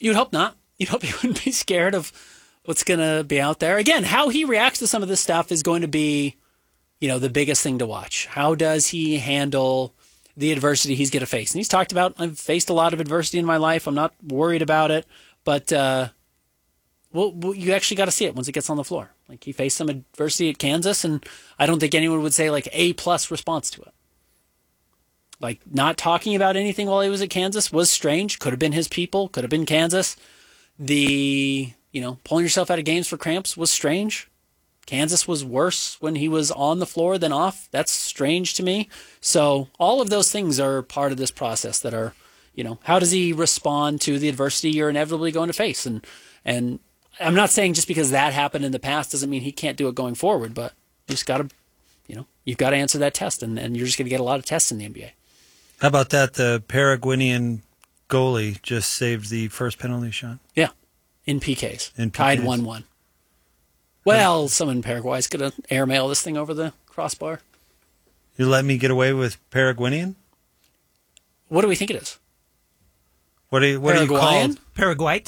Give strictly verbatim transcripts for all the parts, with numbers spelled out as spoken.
You'd hope not. You'd hope he wouldn't be scared of what's going to be out there. Again, how he reacts to some of this stuff is going to be, you know, the biggest thing to watch. How does he handle the adversity he's going to face? And he's talked about, I've faced a lot of adversity in my life. I'm not worried about it. But, uh, well, you actually got to see it once it gets on the floor. Like, he faced some adversity at Kansas, and I don't think anyone would say, like, A-plus response to it. Like, not talking about anything while he was at Kansas was strange. Could have been his people. Could have been Kansas. The, you know, pulling yourself out of games for cramps was strange. Kansas was worse when he was on the floor than off. That's strange to me. So all of those things are part of this process that are, you know, how does he respond to the adversity you're inevitably going to face? And, and I'm not saying just because that happened in the past doesn't mean he can't do it going forward, but you just got to, you know, you've got to answer that test, and, and you're just going to get a lot of tests in the N B A. How about that? The Paraguayan goalie just saved the first penalty shot. Yeah, in P Ks. In P Ks. Tied one one. Well, someone in Paraguay is going to airmail this thing over the crossbar. You let me get away with Paraguayan? What do we think it is? What do you, what do you call it? Paraguay?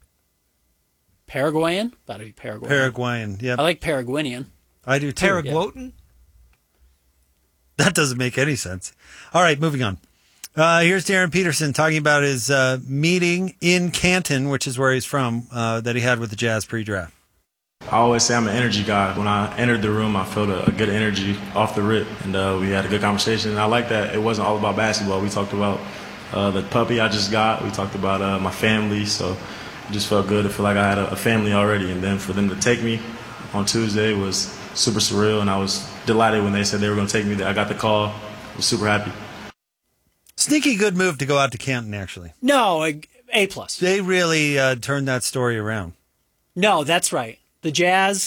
Paraguayan? Thought it'd be Paraguayan. Paraguayan, yeah. I like Paraguayan. I do too. Paraguayan? That doesn't make any sense. All right, moving on. Uh, here's Darren Peterson talking about his uh, meeting in Canton, which is where he's from, uh, that he had with the Jazz pre-draft. I always say I'm an energy guy. When I entered the room, I felt a, a good energy off the rip, and uh, we had a good conversation. And I like that it wasn't all about basketball. We talked about uh, the puppy I just got. We talked about uh, my family, so it just felt good to feel like I had a, a family already. And then for them to take me on Tuesday was super surreal, and I was delighted when they said they were going to take me there. I got the call. I was super happy. Sneaky good move to go out to Canton, actually. No, a, a plus. They really uh, turned that story around. No, that's right. The Jazz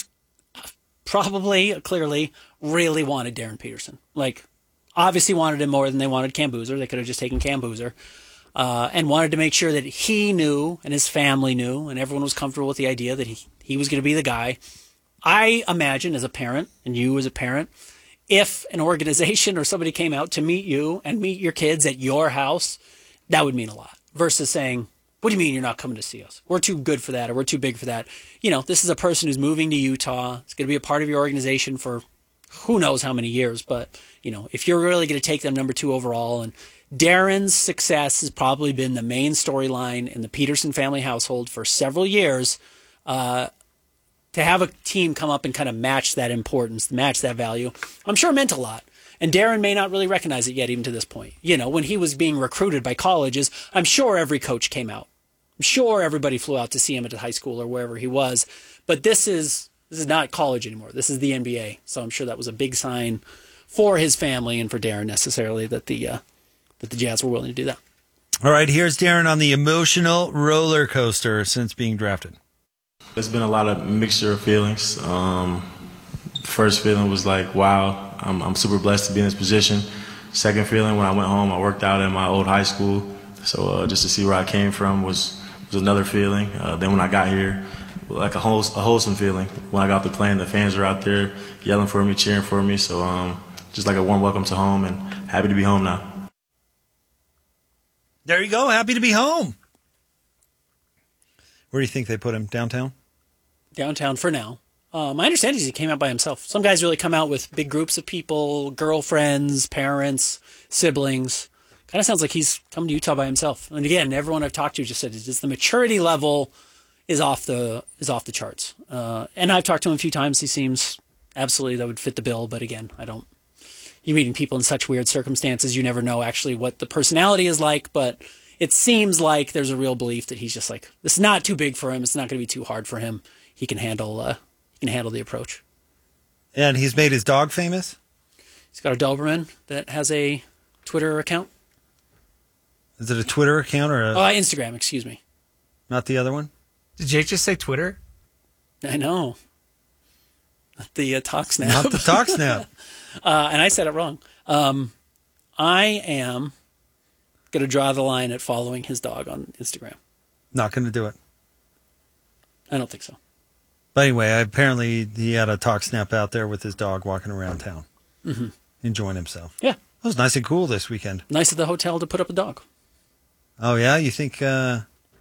probably, clearly, really wanted Darren Peterson. Like, obviously wanted him more than they wanted Cam Boozer. They could have just taken Cam Boozer. Uh, and wanted to make sure that he knew and his family knew and everyone was comfortable with the idea that he, he was going to be the guy. I imagine as a parent, and you as a parent, if an organization or somebody came out to meet you and meet your kids at your house, that would mean a lot. Versus saying, what do you mean you're not coming to see us? We're too good for that, or we're too big for that. You know, this is a person who's moving to Utah. It's going to be a part of your organization for who knows how many years. But, you know, if you're really going to take them number two overall, and Darren's success has probably been the main storyline in the Peterson family household for several years, uh, to have a team come up and kind of match that importance, match that value, I'm sure meant a lot. And Darren may not really recognize it yet, even to this point. You know, when he was being recruited by colleges, I'm sure every coach came out. I'm sure everybody flew out to see him at the high school or wherever he was. But this is this is not college anymore. This is the N B A. So I'm sure that was a big sign for his family and for Darren necessarily that the uh, that the Jazz were willing to do that. All right, here's Darren on the emotional roller coaster since being drafted. It's been a lot of mixture of feelings. Um, first feeling was like, wow, I'm, I'm super blessed to be in this position. Second feeling, when I went home, I worked out at my old high school. So uh, just to see where I came from was, was another feeling. Uh, then when I got here, like a, whole, a wholesome feeling. When I got off the plane, the fans were out there yelling for me, cheering for me. So um, just like a warm welcome to home, and happy to be home now. There you go. Happy to be home. Where do you think they put him? Downtown? Downtown for now. Uh, my understanding is he came out by himself. Some guys really come out with big groups of people, girlfriends, parents, siblings. Kind of sounds like he's come to Utah by himself. And again, everyone I've talked to just said just the maturity level is off the is off the charts. Uh, and I've talked to him a few times. He seems absolutely that would fit the bill. But again, I don't. You're meeting people in such weird circumstances. You never know actually what the personality is like. But it seems like there's a real belief that he's just like, this is not too big for him. It's not going to be too hard for him. He can handle. Uh, he can handle the approach. And he's made his dog famous. He's got a Doberman that has a Twitter account. Is it a Twitter account or a... Oh, Instagram, excuse me. Not the other one? Did Jake just say Twitter? I know. Not the uh, TalkSnap. Not the TalkSnap. uh, and I said it wrong. Um, I am going to draw the line at following his dog on Instagram. Not going to do it. I don't think so. But anyway, apparently he had a TalkSnap out there with his dog walking around town, mm-hmm. enjoying himself. Yeah. It was nice and cool this weekend. Nice at the hotel to put up a dog. Oh, yeah? You think uh,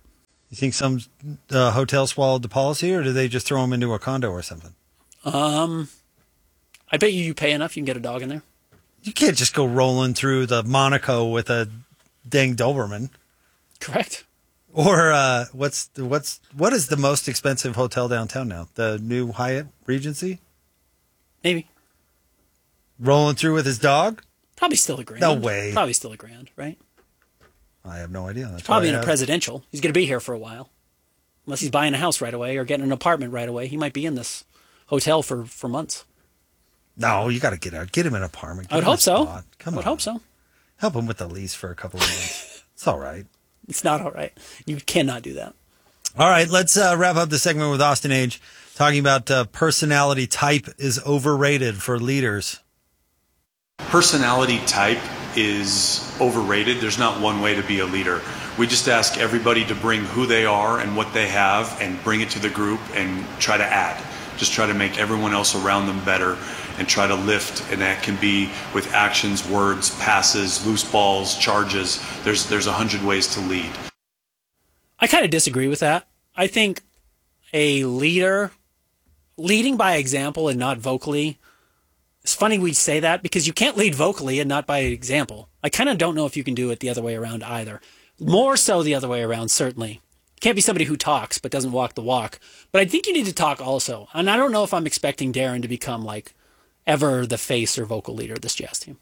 You think some uh, hotel swallowed the policy, or did they just throw him into a condo or something? Um, I bet you you pay enough, you can get a dog in there. You can't just go rolling through the Monaco with a dang Doberman. Correct. Or uh, what's the, what's what is the most expensive hotel downtown now? The new Hyatt Regency? Maybe. Rolling through with his dog? Probably still a grand. No way. Probably still a grand, right? I have no idea. That's Probably in why a I- presidential. He's going to be here for a while. Unless he's buying a house right away or getting an apartment right away. He might be in this hotel for, for months. No, you got to get out. Get him an apartment. I would Get him a hope so. spot. Come I would on. hope so. Help him with the lease for a couple of months. It's all right. It's not all right. You cannot do that. All right, let's uh, wrap up the segment with Austin Age, talking about uh, personality type is overrated for leaders. Personality type is overrated. There's not one way to be a leader. We just ask everybody to bring who they are and what they have and bring it to the group and try to add. Just try to make everyone else around them better and try to lift. And that can be with actions, words, passes, loose balls, charges. There's there's a hundred ways to lead. I kind of disagree with that. I think a leader leading by example and not vocally. It's funny we say that because you can't lead vocally and not by example. I kind of don't know if you can do it the other way around either. More so the other way around, certainly. Can't be somebody who talks but doesn't walk the walk. But I think you need to talk also. And I don't know if I'm expecting Darren to become like ever the face or vocal leader of this Jazz team.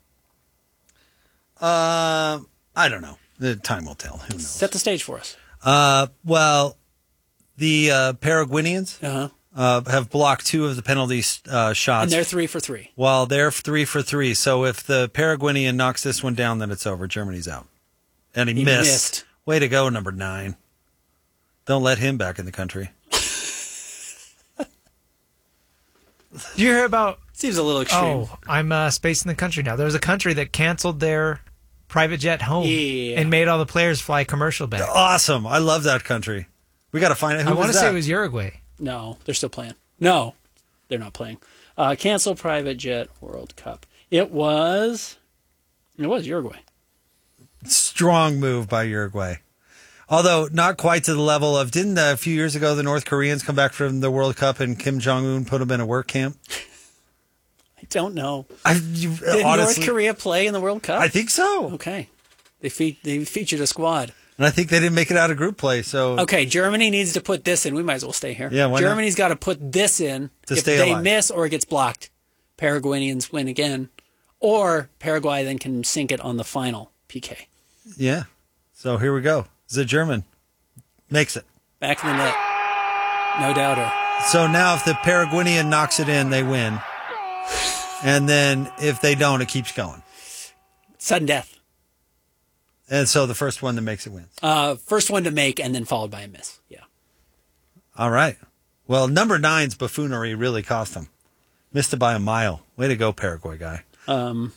Uh, I don't know. The time will tell. Who knows? Set the stage for us. Uh, well, the uh, Paraguayans Uh-huh. uh, have blocked two of the penalty uh, shots. And they're three for three. Well, they're three for three. So if the Paraguayan knocks this one down, then it's over. Germany's out. And he, He missed. missed. Way to go, number nine. Don't let him back in the country. Did you hear about? Seems a little extreme. Oh, I'm uh, spacing the country now. There was a country that canceled their private jet home Yeah. and made all the players fly commercial back. Awesome. I love that country. We got to find out who I want was to say that? it was Uruguay. No, they're still playing. No, they're not playing. Uh, cancel private jet World Cup. It was, it was Uruguay. Strong move by Uruguay. Although not quite to the level of, didn't uh, a few years ago the North Koreans come back from the World Cup and Kim Jong-un put them in a work camp? I don't know. I, you, Did honestly, North Korea play in the World Cup? I think so. Okay. They fe- they featured a squad. And I think they didn't make it out of group play. So Okay, Germany needs to put this in. We might as well stay here. Yeah, why not? Germany's got to put this in. To if stay they alive. miss or it gets blocked, Paraguayans win again. Or Paraguay then can sink it on the final P K. yeah. So here we go. The German makes it. Back in the net. No doubter. So now if the Paraguayan knocks it in, they win. And then if they don't, it keeps going. Sudden death. And so the first one that makes it wins. Uh, first one to make and then followed by a miss. Yeah. All right. Well, number nine's buffoonery really cost them. Missed it by a mile. Way to go, Paraguay guy. Um,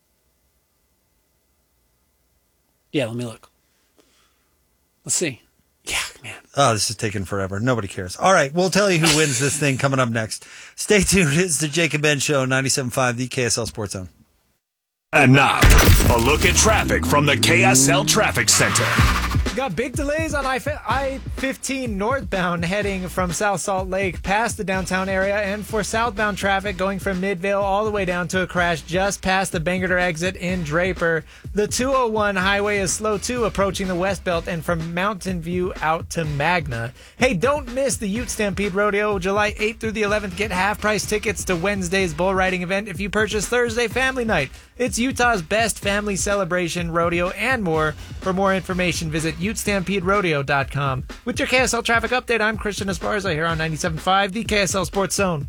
yeah, let me look. Let's see. Yeah, man. Oh, this is taking forever. Nobody cares. All right, we'll tell you who wins this thing coming up next. Stay tuned. It's the Jake and Ben Show, ninety-seven point five, the K S L Sports Zone. And now, a look at traffic from the K S L Traffic Center. Got big delays on I fifteen northbound heading from South Salt Lake past the downtown area, and for southbound traffic going from Midvale all the way down to a crash just past the Bangerter exit in Draper. The two oh one highway is slow too, approaching the West Belt and from Mountain View out to Magna. Hey, don't miss the Ute Stampede Rodeo July eighth through the eleventh. Get half price tickets to Wednesday's bull riding event if you purchase Thursday family night. It's Utah's best family celebration, rodeo, and more. For more information, visit ute stampede rodeo dot com. With your K S L traffic update, I'm Christian Esparza here on ninety-seven point five, the K S L Sports Zone.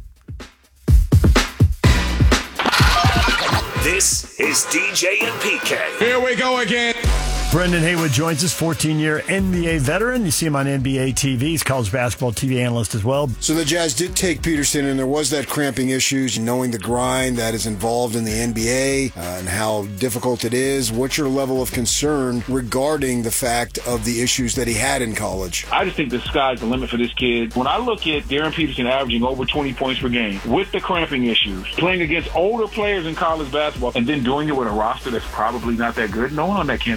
This is D J and P K. Here we go again. Brendan Haywood joins us, fourteen-year N B A veteran. You see him on N B A T V. He's college basketball T V analyst as well. So the Jazz did take Peterson, and there was that cramping issues, knowing the grind that is involved in the N B A uh, and how difficult it is. What's your level of concern regarding the fact of the issues that he had in college? I just think the sky's the limit for this kid. When I look at Darren Peterson averaging over twenty points per game with the cramping issues, playing against older players in college basketball, and then doing it with a roster that's probably not that good, no one on that Kansas team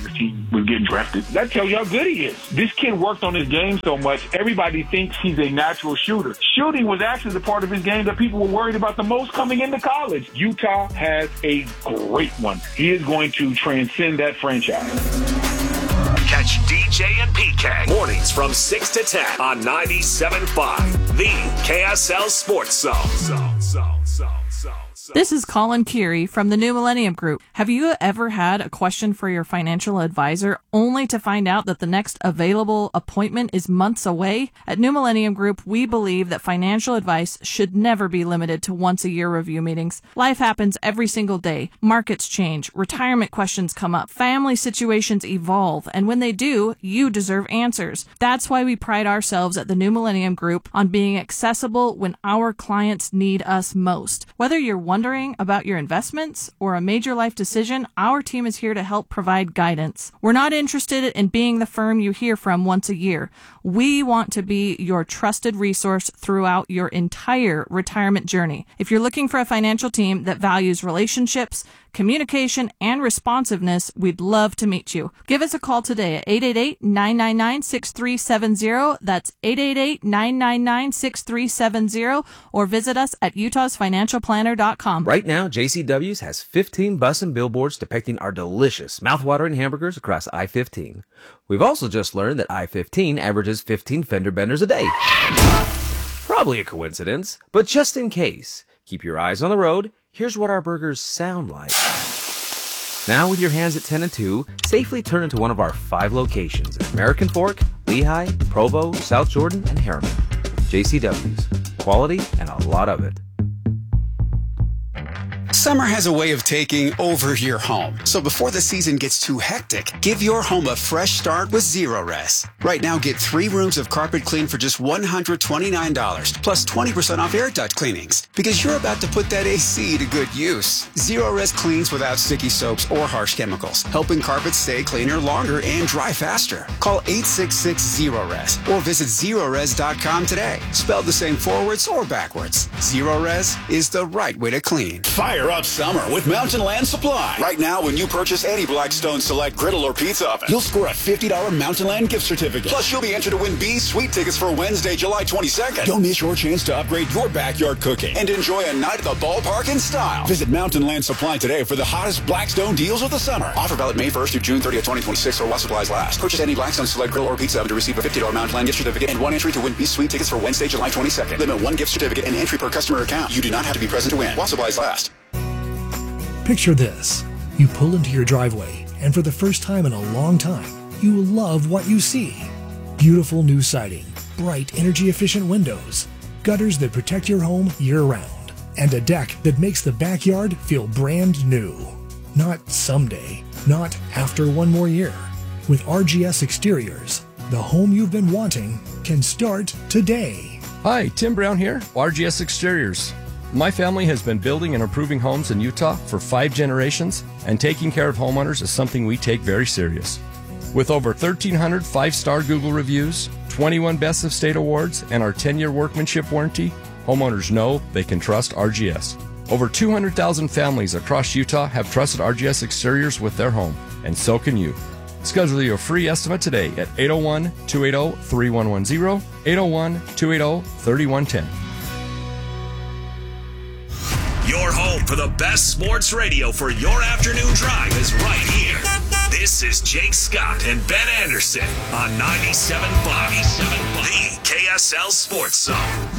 was getting drafted. That tells you how good he is. This kid worked on his game so much, everybody thinks he's a natural shooter. Shooting was actually the part of his game that people were worried about the most coming into college. Utah has a great one. He is going to transcend that franchise. Catch D J and P K mornings from six to ten on ninety-seven point five, the K S L Sports Zone. Zone, zone, zone, zone. This is Colin Keary from the New Millennium Group. Have you ever had a question for your financial advisor only to find out that the next available appointment is months away? At New Millennium Group, we believe that financial advice should never be limited to once-a-year review meetings. Life happens every single day. Markets change, retirement questions come up, family situations evolve, and when they do, you deserve answers. That's why we pride ourselves at the New Millennium Group on being accessible when our clients need us most. Whether you're wondering about your investments or a major life decision, our team is here to help provide guidance. We're not interested in being the firm you hear from once a year. We want to be your trusted resource throughout your entire retirement journey. If you're looking for a financial team that values relationships, communication, and responsiveness, we'd love to meet you. Give us a call today at eight eight eight, nine nine nine, six three seven zero. That's eight eight eight, nine nine nine, six three seven zero, or visit us at utahs financial planner dot com. Right now, J C W's has fifteen bus and billboards depicting our delicious, mouthwatering hamburgers across I fifteen. We've also just learned that I fifteen averages fifteen fender benders a day. Probably a coincidence, but just in case, keep your eyes on the road. Here's what our burgers sound like. Now with your hands at ten and two, safely turn into one of our five locations in American Fork, Lehigh, Provo, South Jordan, and Harriman. J C W's. Quality and a lot of it. Summer has a way of taking over your home. So before the season gets too hectic, give your home a fresh start with Zerorez. Right now, get three rooms of carpet clean for just one hundred twenty-nine dollars, plus twenty percent off air duct cleanings. Because you're about to put that A C to good use. Zerorez cleans without sticky soaps or harsh chemicals, helping carpets stay cleaner longer and dry faster. Call eight six six, Zerorez or visit Zerorez dot com today. Spelled the same forwards or backwards. Zerorez is the right way to clean. Fire up summer with Mountain Land Supply. Right now, when you purchase any Blackstone Select griddle or pizza oven, you'll score a fifty dollars Mountain Land gift certificate. Plus, you'll be entered to win B's Sweet tickets for Wednesday, July twenty-second. Don't miss your chance to upgrade your backyard cooking and enjoy a night at the ballpark in style. Visit Mountain Land Supply today for the hottest Blackstone deals of the summer. Offer valid May first through June thirtieth, twenty twenty-six, or while supplies last. Purchase any Blackstone Select griddle or pizza oven to receive a fifty dollars Mountain Land gift certificate and one entry to win B's Sweet tickets for Wednesday, July twenty-second. Limit one gift certificate and entry per customer account. You do not have to be present to win while supplies last. Picture this. You pull into your driveway, and for the first time in a long time, you love what you see. Beautiful new siding, bright energy-efficient windows, gutters that protect your home year-round, and a deck that makes the backyard feel brand new. Not someday, not after one more year. With R G S Exteriors, the home you've been wanting can start today. Hi, Tim Brown here, R G S Exteriors. My family has been building and improving homes in Utah for five generations, and taking care of homeowners is something we take very serious. With over thirteen hundred five-star Google reviews, twenty-one Best of State awards, and our ten-year workmanship warranty, homeowners know they can trust R G S. Over two hundred thousand families across Utah have trusted R G S Exteriors with their home, and so can you. Schedule your free estimate today at eight oh one, two eight zero, three one one zero, eight oh one, two eight zero, three one one zero. Your home for the best sports radio for your afternoon drive is right here. This is Jake Scott and Ben Anderson on ninety-seven point five, the K S L Sports Zone.